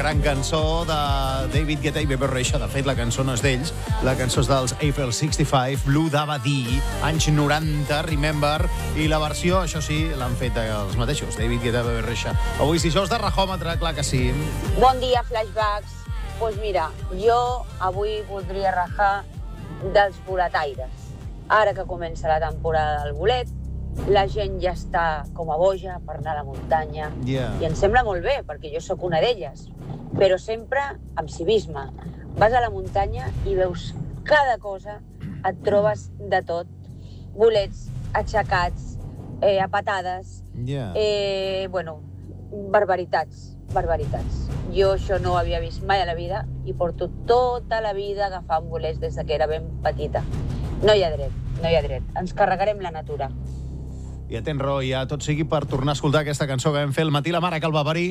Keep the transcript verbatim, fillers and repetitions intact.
gran cançó de David Guetta i Bebe Rexha. De fet, la cançó no és d'ells, la cançó és dels Eiffel seixanta-cinc, Blue Dabadi, anys noranta, Remember, i la versió, això sí, l'han fet els mateixos, David Guetta i Bebe Rexha. Avui, si això és de rajòmetre, clar que sí. Bon dia, Flashbacks. Doncs pues mira, jo avui voldria rajar dels boletaires. Ara que comença la temporada del bolet, la gent ja està com a boja per anar a la muntanya. Yeah. I em sembla molt bé, perquè jo sóc una d'elles. Però sempre amb civisme. Vas a la muntanya i veus cada cosa, et trobes de tot. Bolets aixecats, eh, a patades, Yeah. eh, bueno, barbaritats, barbaritats. Jo això no ho havia vist mai a la vida i porto tota la vida agafant bolets des que era ben petita. No hi ha dret, no hi ha dret. Ens carregarem la natura. Ja tens raó, ja tot sigui per tornar a escoltar aquesta cançó que vam fer el matí la Mare Calvaparí.